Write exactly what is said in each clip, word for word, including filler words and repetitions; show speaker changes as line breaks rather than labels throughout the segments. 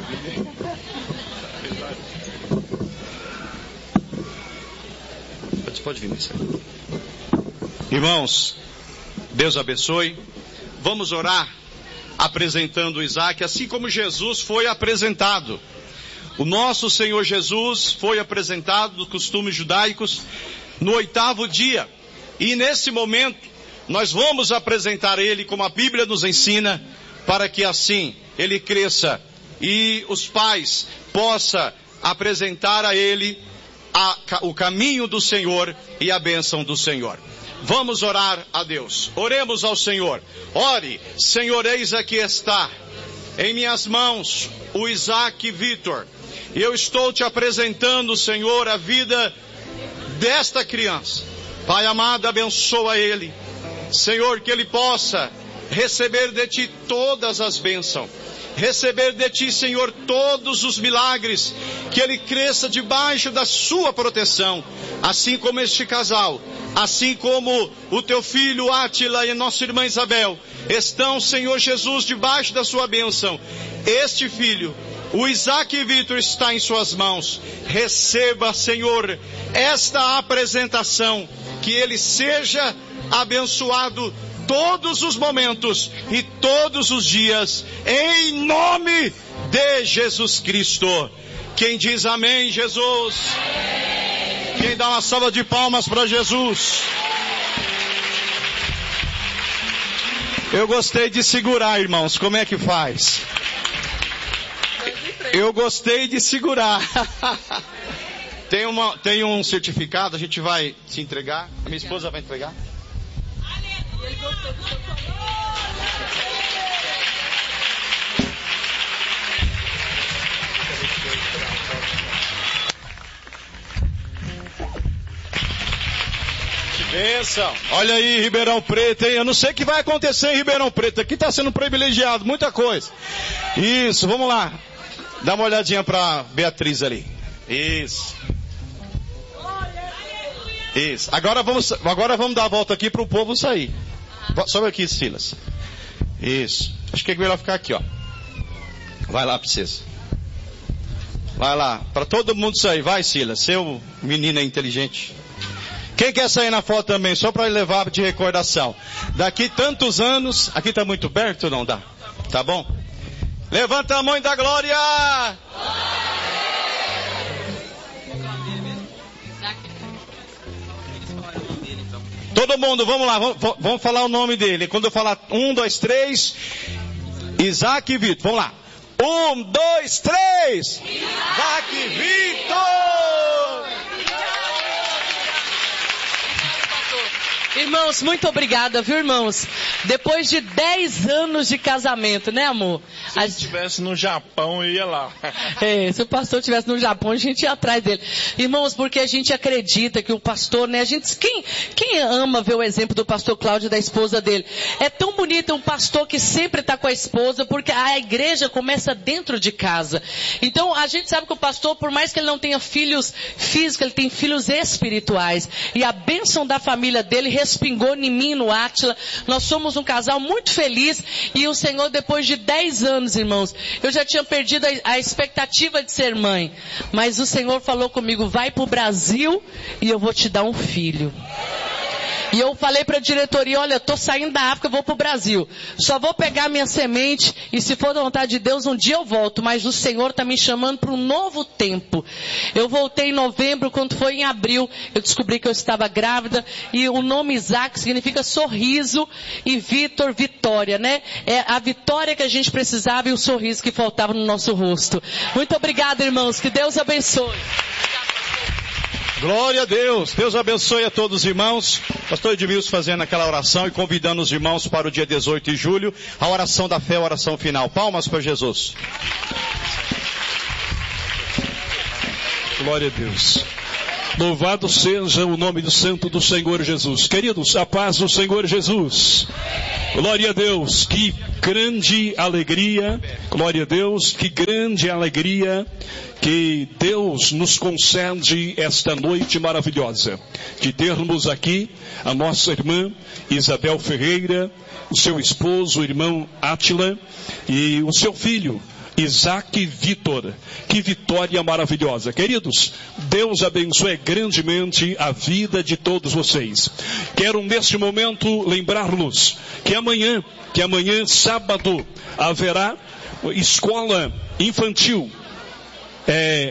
Pode, pode vir, Marcelo. Irmãos, Deus abençoe. Vamos orar apresentando Isaac, assim como Jesus foi apresentado. O nosso Senhor Jesus foi apresentado dos costumes judaicos no oitavo dia. E nesse momento, nós vamos apresentar ele como a Bíblia nos ensina, para que assim ele cresça e os pais possam apresentar a ele a, o caminho do Senhor e a bênção do Senhor. Vamos orar a Deus. Oremos ao Senhor. Ore, Senhor, eis aqui está em minhas mãos o Isaac Vitor. E eu estou te apresentando, Senhor, a vida desta criança. Pai amado, abençoa ele. Senhor, que ele possa receber de ti todas as bênçãos. Receber de ti, Senhor, todos os milagres. Que ele cresça debaixo da sua proteção. Assim como este casal. Assim como o teu filho Átila e a nossa irmã Isabel estão, Senhor Jesus, debaixo da sua bênção. Este filho, o Isaac Vitor, está em suas mãos. Receba, Senhor, esta apresentação. Que ele seja abençoado todos os momentos e todos os dias, em nome de Jesus Cristo. Quem diz amém, Jesus? Quem dá uma salva de palmas para Jesus? Eu gostei de segurar, irmãos. Como é que faz? Eu gostei de segurar. Tem, uma, tem um certificado, a gente vai se entregar. A minha esposa vai entregar. Ele gostou do seu Que bênção. Olha aí, Ribeirão Preto, hein? Eu não sei o que vai acontecer em Ribeirão Preto. Aqui está sendo privilegiado, muita coisa. Isso, vamos lá. Dá uma olhadinha para Beatriz ali. Isso. Isso. Agora vamos, agora vamos dar a volta aqui para o povo sair. Sobe aqui, Silas. Isso. Acho que é melhor ficar aqui, ó. Vai lá, princesa. Vai lá. Para todo mundo sair. Vai, Silas. Seu menino é inteligente. Quem quer sair na foto também? Só para levar de recordação. Daqui tantos anos. Aqui está muito perto ou não dá? Tá bom? Levanta a mão e dá glória. Todo mundo, vamos lá, vamos, vamos falar o nome dele. Quando eu falar um, dois, três, Isaac Vitor, vamos lá. Um, dois, três, Isaac Vitor!
Irmãos, muito obrigada, viu, irmãos? Depois de dez anos de casamento, né, amor?
Se ele estivesse no Japão, eu ia lá.
É, se o pastor estivesse no Japão, a gente ia atrás dele. Irmãos, porque a gente acredita que o pastor, né, a gente, quem, quem ama ver o exemplo do pastor Cláudio e da esposa dele? É tão bonito um pastor que sempre está com a esposa, porque a igreja começa dentro de casa. Então, a gente sabe que o pastor, por mais que ele não tenha filhos físicos, ele tem filhos espirituais. E a bênção da família dele respingou em mim, no Átila. Nós somos um casal muito feliz e o Senhor, depois de dez anos, irmãos, eu já tinha perdido a, a expectativa de ser mãe, mas o Senhor falou comigo, vai pro Brasil e eu vou te dar um filho. E eu falei para a diretoria, olha, estou saindo da África, vou para o Brasil. Só vou pegar minha semente e se for da vontade de Deus, um dia eu volto. Mas o Senhor está me chamando para um novo tempo. Eu voltei em novembro, quando foi em abril, eu descobri que eu estava grávida. E o nome Isaac significa sorriso e Vitor, vitória, né? É a vitória que a gente precisava e o sorriso que faltava no nosso rosto. Muito obrigada, irmãos. Que Deus abençoe.
Glória a Deus. Deus abençoe a todos os irmãos. Pastor Edmilson fazendo aquela oração e convidando os irmãos para o dia dezoito de julho. A oração da fé, a oração final. Palmas para Jesus.
Glória a Deus. Louvado seja o nome do santo do Senhor Jesus. Queridos, a paz do Senhor Jesus. Glória a Deus. Que grande alegria. Glória a Deus. Que grande alegria que Deus nos concede esta noite maravilhosa. De termos aqui a nossa irmã Isabel Ferreira, o seu esposo, o irmão Átila, e o seu filho, Isaac Vitor. Que vitória maravilhosa. Queridos, Deus abençoe grandemente a vida de todos vocês. Quero neste momento lembrar-los que amanhã, que amanhã, sábado, haverá escola infantil. É,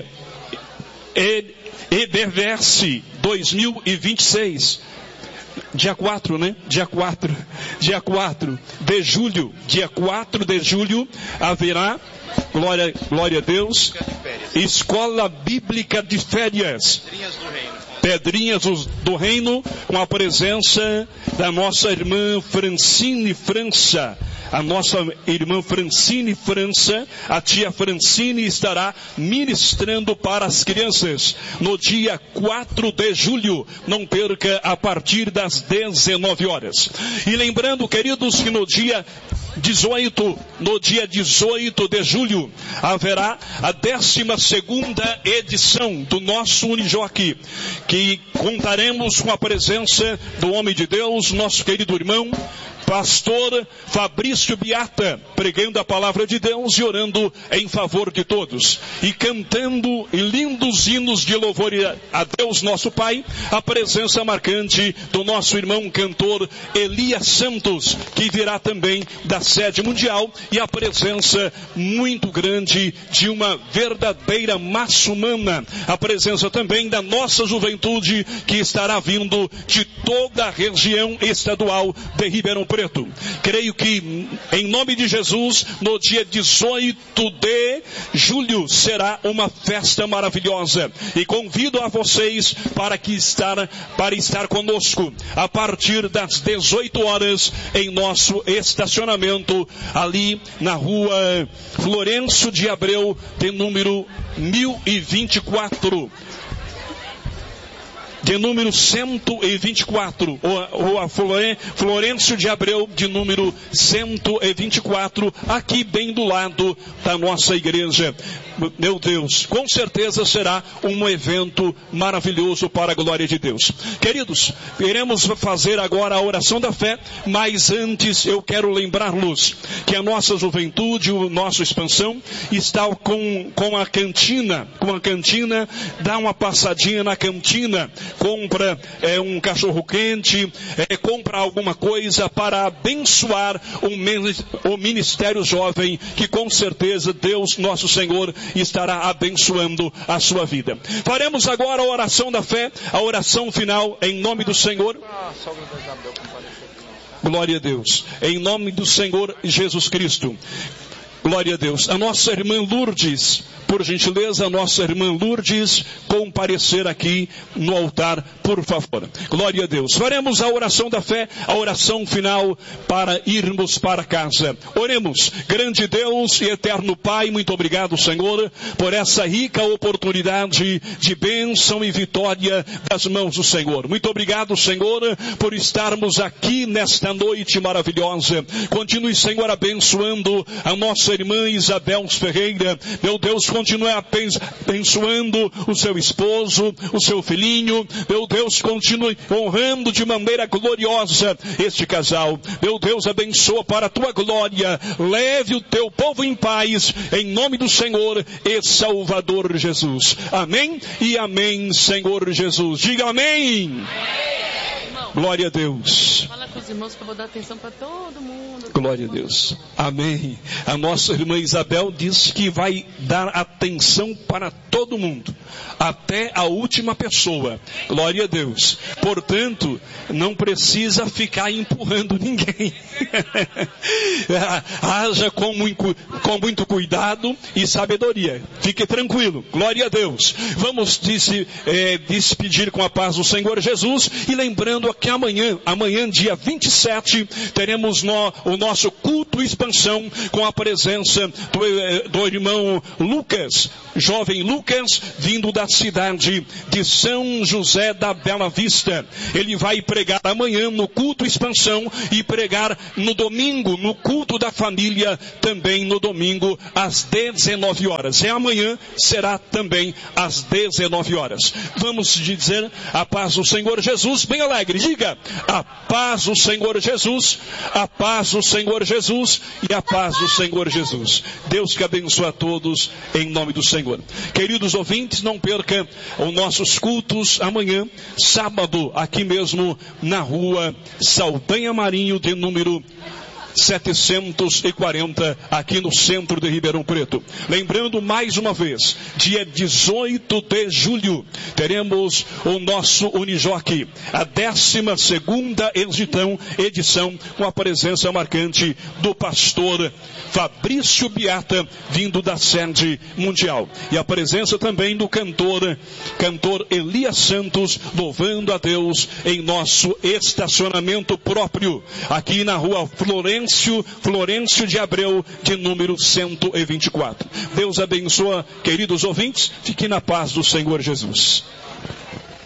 Ederverse dois mil e vinte e seis. Dia quatro, né? Dia quatro. Dia quatro de julho. Dia quatro de julho haverá, glória, glória a Deus, escola bíblica de férias. Pedrinhas do Reino, com a presença da nossa irmã Francine França. A nossa irmã Francine França, a tia Francine, estará ministrando para as crianças no dia quatro de julho. Não perca, a partir das dezenove horas. E lembrando, queridos, que no dia dezoito, no dia dezoito de julho, haverá a décima segunda edição do nosso Unijoque, que contaremos com a presença do homem de Deus, nosso querido irmão, pastor Fabrício Biata, pregando a palavra de Deus e orando em favor de todos. E cantando lindos hinos de louvor a Deus nosso Pai, a presença marcante do nosso irmão cantor Elias Santos, que virá também da sede mundial, e a presença muito grande de uma verdadeira massa humana. A presença também da nossa juventude, que estará vindo de toda a região estadual de Ribeirão Preto. Creio que, em nome de Jesus, no dia dezoito de julho, será uma festa maravilhosa. E convido a vocês para, que estar, para estar conosco a partir das dezoito horas em nosso estacionamento, ali na rua Florencio de Abreu, de número mil e vinte e quatro. De número cento e vinte e quatro, ou a Florencio de Abreu, de número cento e vinte e quatro, aqui bem do lado da nossa igreja. Meu Deus, com certeza será um evento maravilhoso para a glória de Deus. Queridos, iremos fazer agora a oração da fé, mas antes eu quero lembrar-los que a nossa juventude, o nosso expansão, está com, com a cantina, com a cantina, dá uma passadinha na cantina, compra é, um cachorro quente, é, compra alguma coisa para abençoar o, o ministério jovem, que com certeza Deus, nosso Senhor, estará abençoando a sua vida. Faremos agora a oração da fé, a oração final, em nome do Senhor. Glória a Deus. Em nome do Senhor Jesus Cristo. Glória a Deus. A nossa irmã Lourdes, por gentileza, a nossa irmã Lourdes, comparecer aqui no altar, por favor. Glória a Deus. Faremos a oração da fé, a oração final, para irmos para casa. Oremos. Grande Deus e eterno Pai, muito obrigado, Senhor, por essa rica oportunidade de bênção e vitória das mãos do Senhor. Muito obrigado, Senhor, por estarmos aqui nesta noite maravilhosa. Continue, Senhor, abençoando a nossa irmã Isabel Ferreira. Meu Deus, continue abençoando o seu esposo, o seu filhinho. Meu Deus, continue honrando de maneira gloriosa este casal. Meu Deus, abençoa para a tua glória. Leve o teu povo em paz, em nome do Senhor e Salvador Jesus. Amém e amém, Senhor Jesus. Diga amém. Amém. Glória a Deus.
Fala com os irmãos que eu vou dar atenção para todo mundo.
Glória a Deus. Amém. A nossa irmã Isabel disse que vai dar atenção para todo mundo, até a última pessoa. Glória a Deus. Portanto, não precisa ficar empurrando ninguém. Haja com muito, com muito cuidado e sabedoria. Fique tranquilo. Glória a Deus. Vamos disse, é, despedir com a paz do Senhor Jesus, e lembrando que amanhã, amanhã dia vinte e sete, teremos no, o nosso culto expansão, com a presença do, do irmão Lucas, jovem Lucas, vindo da cidade de São José da Bela Vista. Ele vai pregar amanhã no culto expansão e pregar no domingo, no culto da família, também no domingo, às dezenove horas. E amanhã será também às dezenove horas. Vamos dizer a paz do Senhor Jesus, bem alegre. Diga, a paz do Senhor Jesus, a paz do Senhor Jesus e a paz do Senhor Jesus. Deus que abençoe a todos em nome do Senhor. Queridos ouvintes, não perca os nossos cultos amanhã, sábado, aqui mesmo na rua Saldanha Marinho, de número setecentos e quarenta, aqui no centro de Ribeirão Preto. Lembrando mais uma vez, dia dezoito de julho, teremos o nosso Unijoc, a décima segunda edição, edição com a presença marcante do pastor Fabrício Beata, vindo da sede mundial. E a presença também do cantor, cantor Elias Santos, louvando a Deus em nosso estacionamento próprio, aqui na rua Florencio, Florencio de Abreu, de número cento e vinte e quatro. Deus abençoa, queridos ouvintes, fiquem na paz do Senhor Jesus.